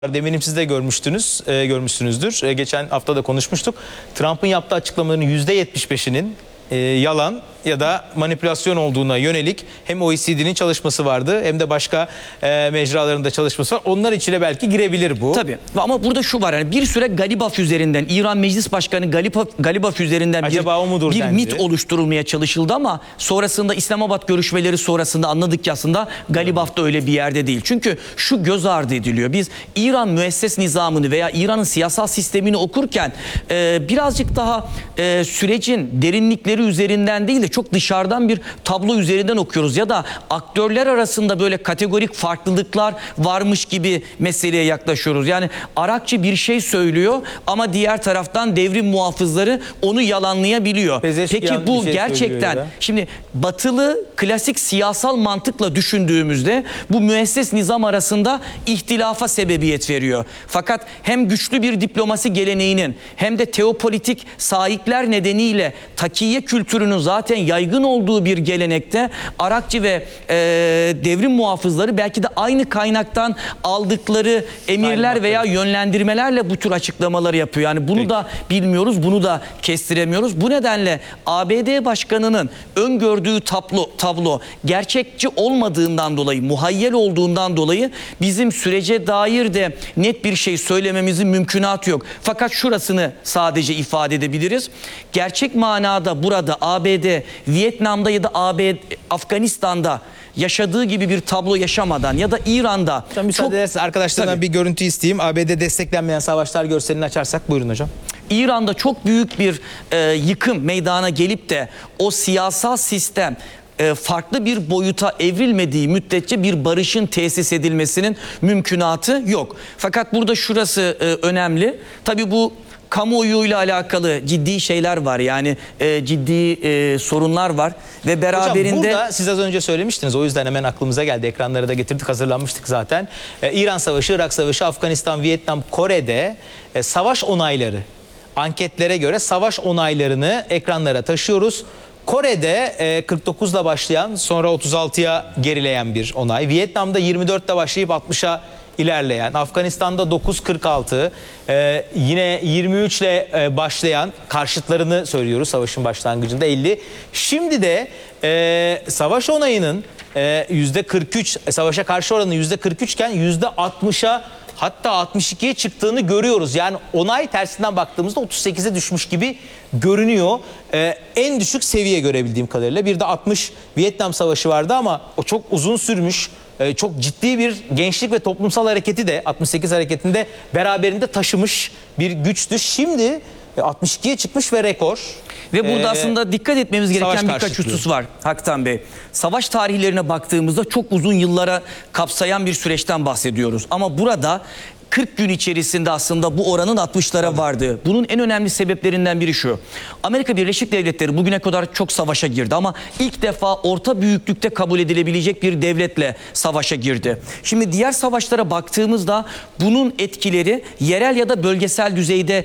Deminim siz de görmüşsünüzdür. Geçen hafta da konuşmuştuk. Trump'ın yaptığı açıklamaların %75'inin yalan ya da manipülasyon olduğuna yönelik hem OECD'nin çalışması vardı hem de başka mecraların da çalışması var. Onlar içine belki girebilir bu. Tabii. Ama burada şu var, yani bir süre Galibaf üzerinden, İran Meclis Başkanı Galibaf üzerinden bir mit oluşturulmaya çalışıldı ama sonrasında İslamabad görüşmeleri sonrasında anladık ki aslında Galibaf da öyle bir yerde değil. Çünkü şu göz ardı ediliyor. Biz İran müesses nizamını veya İran'ın siyasal sistemini okurken birazcık daha sürecin derinlikleri üzerinden değil de çok dışarıdan bir tablo üzerinden okuyoruz ya da aktörler arasında böyle kategorik farklılıklar varmış gibi meseleye yaklaşıyoruz. Yani Arakçı bir şey söylüyor ama diğer taraftan devrim muhafızları onu yalanlayabiliyor. Peki bu gerçekten şimdi batılı klasik siyasal mantıkla düşündüğümüzde bu müesses nizam arasında ihtilafa sebebiyet veriyor. Fakat hem güçlü bir diplomasi geleneğinin hem de teopolitik sahipler nedeniyle takiye kültürünün zaten yaygın olduğu bir gelenekte Arakçı ve devrim muhafızları belki de aynı kaynaktan aldıkları emirler veya yönlendirmelerle bu tür açıklamaları yapıyor. Yani bunu da bilmiyoruz, bunu da kestiremiyoruz. Bu nedenle ABD Başkanı'nın öngördüğü tablo gerçekçi olmadığından dolayı, muhayyel olduğundan dolayı bizim sürece dair de net bir şey söylememizin mümkünatı yok. Fakat şurasını sadece ifade edebiliriz. Gerçek manada burada ABD, Vietnam'da ya da Afganistan'da yaşadığı gibi bir tablo yaşamadan ya da İran'da... Hocam müsaade ederseniz arkadaşlardan bir görüntü isteyeyim. ABD desteklenmeyen savaşlar görselini açarsak buyurun hocam. İran'da çok büyük bir yıkım meydana gelip de o siyasal sistem farklı bir boyuta evrilmediği müddetçe bir barışın tesis edilmesinin mümkünatı yok. Fakat burada şurası önemli. Tabii bu kamuoyuyla alakalı ciddi şeyler var. Yani ciddi sorunlar var ve beraberinde... Hocam burada siz az önce söylemiştiniz. O yüzden hemen aklımıza geldi. Ekranlara da getirdik. Hazırlanmıştık zaten. İran Savaşı, Irak Savaşı, Afganistan, Vietnam, Kore'de savaş onayları. Anketlere göre savaş onaylarını ekranlara taşıyoruz. Kore'de 49'la başlayan sonra 36'ya gerileyen bir onay. Vietnam'da 24'le başlayıp 60'a ilerleyen, Afganistan'da 9.46, yine 23 ile başlayan karşıtlarını söylüyoruz savaşın başlangıcında 50. Şimdi de savaş onayının %43, savaşa karşı oranı %43 iken %60'a hatta 62'ye çıktığını görüyoruz. Yani onay tersinden baktığımızda 38'e düşmüş gibi görünüyor. En düşük seviye görebildiğim kadarıyla. Bir de 60 Vietnam Savaşı vardı ama o çok uzun sürmüş. Çok ciddi bir gençlik ve toplumsal hareketi de 68 hareketinde beraberinde taşımış bir güçtü. Şimdi 62'ye çıkmış ve rekor. Ve burada aslında dikkat etmemiz gereken birkaç husus var Haktan Bey. Savaş tarihlerine baktığımızda çok uzun yıllara kapsayan bir süreçten bahsediyoruz. Ama burada 40 gün içerisinde aslında bu oranın 60'lara vardı. Bunun en önemli sebeplerinden biri şu. Amerika Birleşik Devletleri bugüne kadar çok savaşa girdi ama ilk defa orta büyüklükte kabul edilebilecek bir devletle savaşa girdi. Şimdi diğer savaşlara baktığımızda bunun etkileri yerel ya da bölgesel düzeyde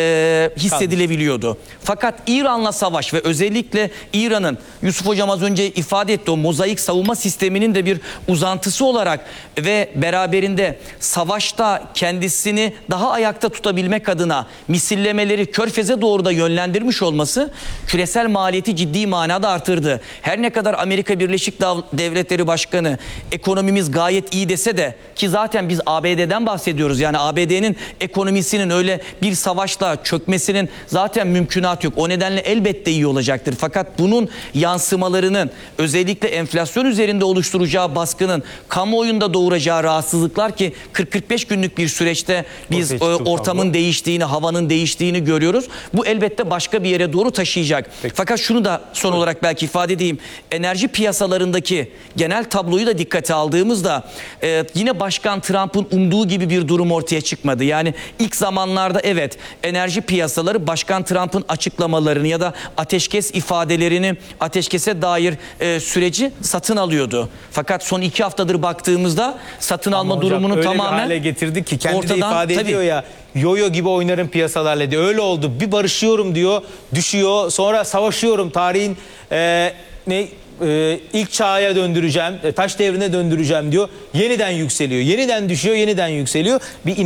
hissedilebiliyordu. Fakat İran'la savaş ve özellikle İran'ın, Yusuf Hocam az önce ifade etti, o mozaik savunma sisteminin de bir uzantısı olarak ve beraberinde savaşta kendisini daha ayakta tutabilmek adına misillemeleri Körfez'e doğru da yönlendirmiş olması küresel maliyeti ciddi manada artırdı. Her ne kadar Amerika Birleşik Devletleri Başkanı ekonomimiz gayet iyi dese de, ki zaten biz ABD'den bahsediyoruz, yani ABD'nin ekonomisinin öyle bir savaşla çökmesinin zaten mümkünatı yok. O nedenle elbette iyi olacaktır. Fakat bunun yansımalarının özellikle enflasyon üzerinde oluşturacağı baskının kamuoyunda doğuracağı rahatsızlıklar, ki 40-45 günlük bir süreçte biz ortamın değiştiğini, havanın değiştiğini görüyoruz. Bu elbette başka bir yere doğru taşıyacak. Fakat şunu da son olarak belki ifade edeyim. Enerji piyasalarındaki genel tabloyu da dikkate aldığımızda yine Başkan Trump'ın umduğu gibi bir durum ortaya çıkmadı. Yani ilk zamanlarda evet, enerji piyasaları Başkan Trump'ın açıklamalarını ya da ateşkes ifadelerini, ateşkese dair süreci satın alıyordu. Fakat son 2 haftadır baktığımızda satın alma durumunu tamamen hale getirdik ki kendi de ifade ediyor ya, yoyo gibi oynarım piyasalarla diyor. Öyle oldu. Bir barışıyorum diyor, düşüyor. Sonra savaşıyorum. Tarihin ilk çağa döndüreceğim, taş devrine döndüreceğim diyor. Yeniden yükseliyor, yeniden düşüyor, yeniden yükseliyor. Bir